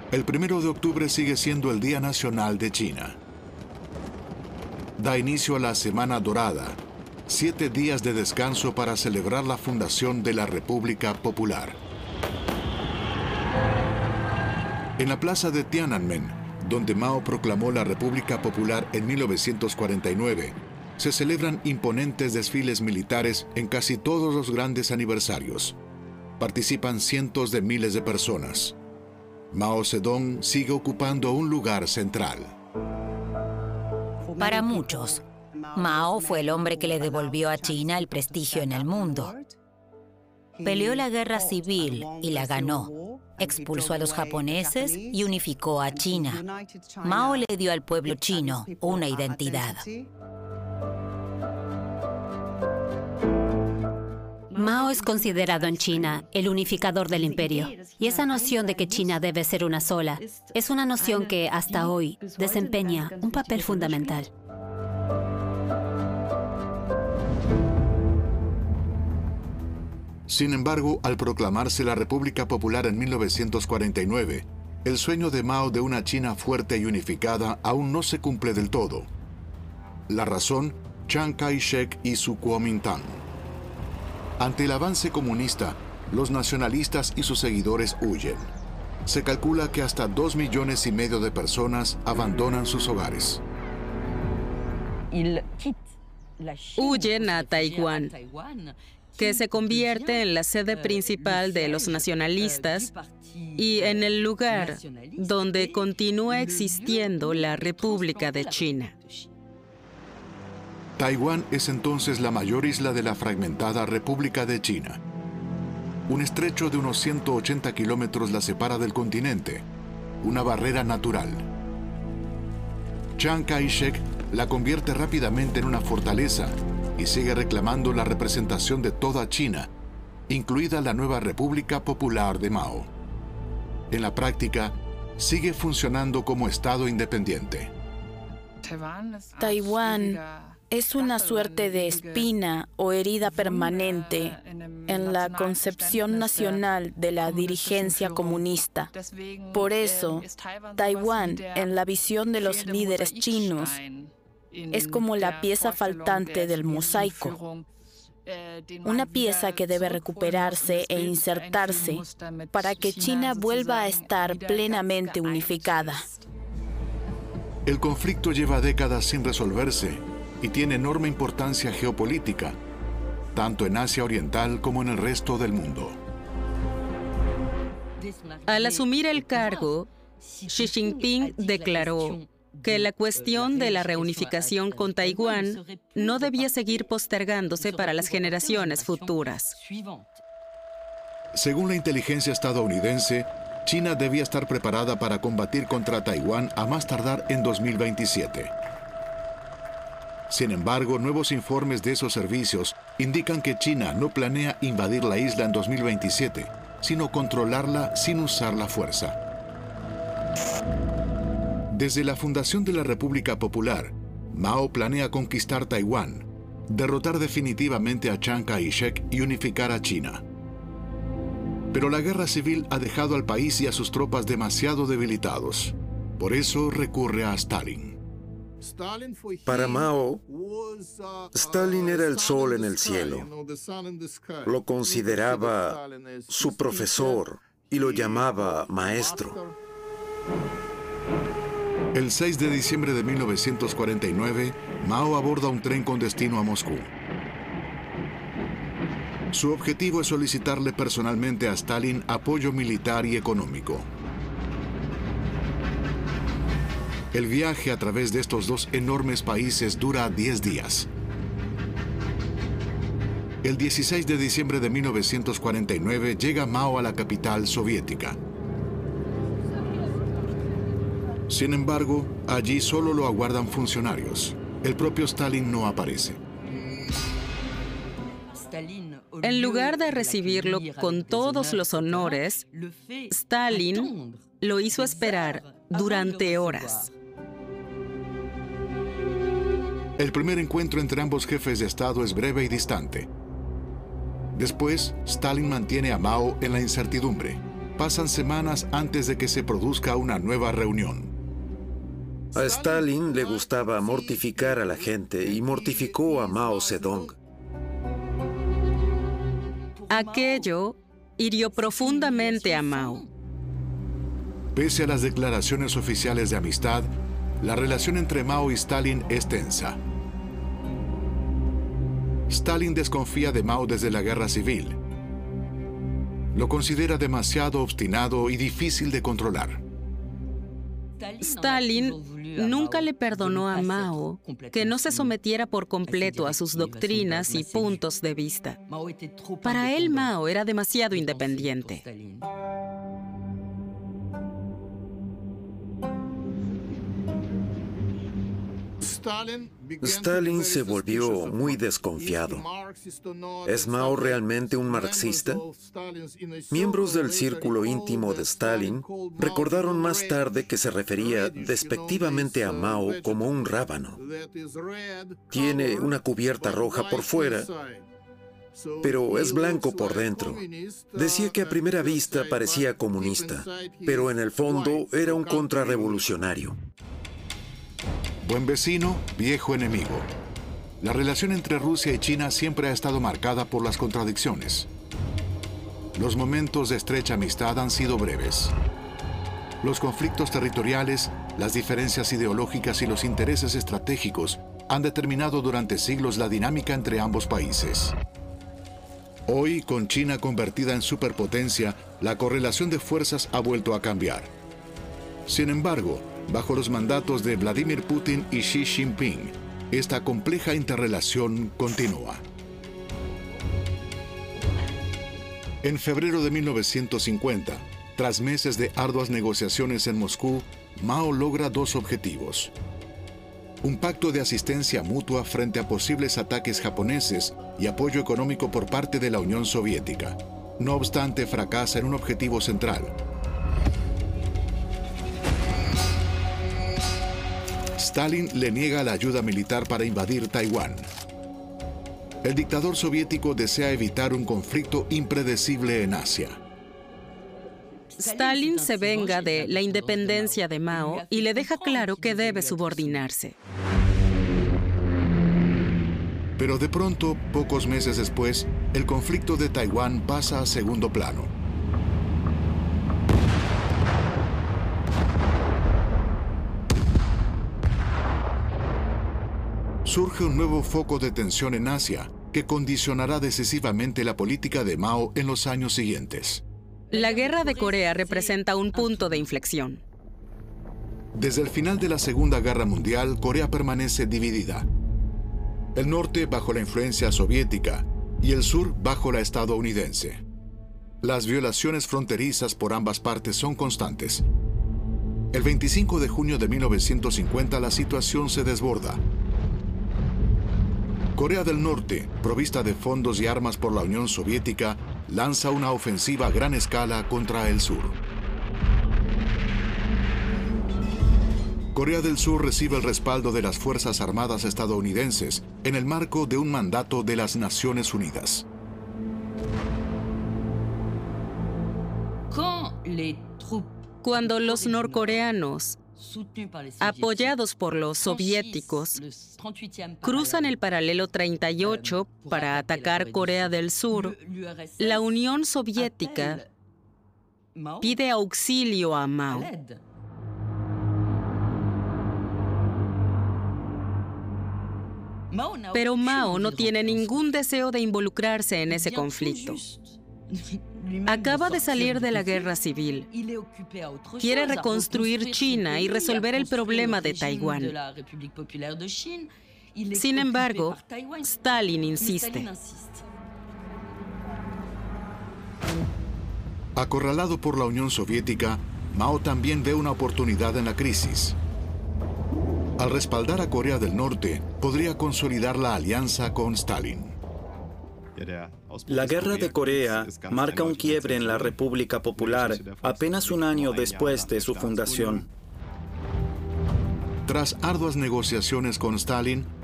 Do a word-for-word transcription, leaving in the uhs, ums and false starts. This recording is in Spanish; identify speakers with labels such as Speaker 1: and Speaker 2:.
Speaker 1: El primero de octubre sigue siendo el Día Nacional de China. Da inicio a la Semana Dorada, siete días de descanso para celebrar la fundación de la República Popular. En la plaza de Tiananmen, donde Mao proclamó la República Popular en mil novecientos cuarenta y nueve, se celebran imponentes desfiles militares en casi todos los grandes aniversarios. Participan cientos de miles de personas. Mao Zedong sigue ocupando un lugar central.
Speaker 2: Para muchos, Mao fue el hombre que le devolvió a China el prestigio en el mundo. Peleó la guerra civil y la ganó. Expulsó a los japoneses y unificó a China. Mao le dio al pueblo chino una identidad.
Speaker 3: Mao es considerado en China el unificador del imperio, y esa noción de que China debe ser una sola es una noción que hasta hoy desempeña un papel fundamental.
Speaker 1: Sin embargo, al proclamarse la República Popular en mil novecientos cuarenta y nueve, el sueño de Mao de una China fuerte y unificada aún no se cumple del todo. La razón, Chiang Kai-shek y su Kuomintang. Ante el avance comunista, los nacionalistas y sus seguidores huyen. Se calcula que hasta dos millones y medio de personas abandonan sus hogares.
Speaker 4: Huyen a Taiwán, que se convierte en la sede principal de los nacionalistas y en el lugar donde continúa existiendo la República de China.
Speaker 1: Taiwán es entonces la mayor isla de la fragmentada República de China. Un estrecho de unos ciento ochenta kilómetros la separa del continente, una barrera natural. Chiang Kai-shek la convierte rápidamente en una fortaleza y sigue reclamando la representación de toda China, incluida la nueva República Popular de Mao. En la práctica, sigue funcionando como Estado independiente.
Speaker 5: Taiwán es una suerte de espina o herida permanente en la concepción nacional de la dirigencia comunista. Por eso, Taiwán, en la visión de los líderes chinos, es como la pieza faltante del mosaico. Una pieza que debe recuperarse e insertarse para que China vuelva a estar plenamente unificada.
Speaker 1: El conflicto lleva décadas sin resolverse y tiene enorme importancia geopolítica, tanto en Asia Oriental como en el resto del mundo.
Speaker 4: Al asumir el cargo, Xi Jinping declaró que la cuestión de la reunificación con Taiwán no debía seguir postergándose para las generaciones futuras.
Speaker 1: Según la inteligencia estadounidense, China debía estar preparada para combatir contra Taiwán a más tardar en dos mil veintisiete. Sin embargo, nuevos informes de esos servicios indican que China no planea invadir la isla en dos mil veintisiete, sino controlarla sin usar la fuerza. Desde la fundación de la República Popular, Mao planea conquistar Taiwán, derrotar definitivamente a Chiang Kai-shek y unificar a China. Pero la guerra civil ha dejado al país y a sus tropas demasiado debilitados. Por eso recurre a Stalin.
Speaker 6: Para Mao, Stalin era el sol en el cielo. Lo consideraba su profesor y lo llamaba maestro.
Speaker 1: El seis de diciembre de mil novecientos cuarenta y nueve, Mao aborda un tren con destino a Moscú. Su objetivo es solicitarle personalmente a Stalin apoyo militar y económico. El viaje a través de estos dos enormes países dura diez días. El dieciséis de diciembre de mil novecientos cuarenta y nueve llega Mao a la capital soviética. Sin embargo, allí solo lo aguardan funcionarios. El propio Stalin no aparece.
Speaker 4: En lugar de recibirlo con todos los honores, Stalin lo hizo esperar durante horas.
Speaker 1: El primer encuentro entre ambos jefes de Estado es breve y distante. Después, Stalin mantiene a Mao en la incertidumbre, Pasan semanas antes de que se produzca una nueva reunión.
Speaker 6: A Stalin le gustaba mortificar a la gente y mortificó a Mao Zedong.
Speaker 4: Aquello hirió profundamente a Mao.
Speaker 1: Pese a las declaraciones oficiales de amistad, la relación entre Mao y Stalin es tensa. Stalin desconfía de Mao desde la guerra civil. Lo considera demasiado obstinado y difícil de controlar.
Speaker 4: Stalin nunca le perdonó a Mao que no se sometiera por completo a sus doctrinas y puntos de vista. Para él, Mao era demasiado independiente.
Speaker 6: Stalin se volvió muy desconfiado. ¿Es Mao realmente un marxista? Miembros del círculo íntimo de Stalin recordaron más tarde que se refería despectivamente a Mao como un rábano. Tiene una cubierta roja por fuera, pero es blanco por dentro. Decía que a primera vista parecía comunista, pero en el fondo era un contrarrevolucionario.
Speaker 1: Buen vecino, viejo enemigo. La relación entre Rusia y China siempre ha estado marcada por las contradicciones. Los momentos de estrecha amistad han sido breves. Los conflictos territoriales, las diferencias ideológicas y los intereses estratégicos han determinado durante siglos la dinámica entre ambos países. Hoy, con China convertida en superpotencia, la correlación de fuerzas ha vuelto a cambiar. Sin embargo, bajo los mandatos de Vladimir Putin y Xi Jinping, esta compleja interrelación continúa. En febrero de mil novecientos cincuenta, tras meses de arduas negociaciones en Moscú, Mao logra dos objetivos. Un pacto de asistencia mutua frente a posibles ataques japoneses y apoyo económico por parte de la Unión Soviética. No obstante, fracasa en un objetivo central: Stalin le niega la ayuda militar para invadir Taiwán. El dictador soviético desea evitar un conflicto impredecible en Asia.
Speaker 4: Stalin se venga de la independencia de Mao y le deja claro que debe subordinarse.
Speaker 1: Pero de pronto, pocos meses después, el conflicto de Taiwán pasa a segundo plano. Surge un nuevo foco de tensión en Asia que condicionará decisivamente la política de Mao en los años siguientes.
Speaker 4: La Guerra de Corea representa un punto de inflexión.
Speaker 1: Desde el final de la Segunda Guerra Mundial, Corea permanece dividida. El norte bajo la influencia soviética y el sur bajo la estadounidense. Las violaciones fronterizas por ambas partes son constantes. El veinticinco de junio de mil novecientos cincuenta la situación se desborda. Corea del Norte, provista de fondos y armas por la Unión Soviética, lanza una ofensiva a gran escala contra el sur. Corea del Sur recibe el respaldo de las Fuerzas Armadas estadounidenses en el marco de un mandato de las Naciones Unidas.
Speaker 4: Cuando los norcoreanos, apoyados por los soviéticos, cruzan el paralelo treinta y ocho para atacar Corea del Sur, la Unión Soviética pide auxilio a Mao. Pero Mao no tiene ningún deseo de involucrarse en ese conflicto. Acaba de salir de la guerra civil. Quiere reconstruir China y resolver el problema de Taiwán. Sin embargo, Stalin insiste.
Speaker 1: Acorralado por la Unión Soviética, Mao también ve una oportunidad en la crisis. Al respaldar a Corea del Norte, podría consolidar la alianza con Stalin.
Speaker 7: La Guerra de Corea marca un quiebre en la República Popular apenas un año después de su fundación.
Speaker 1: Tras arduas negociaciones con Stalin,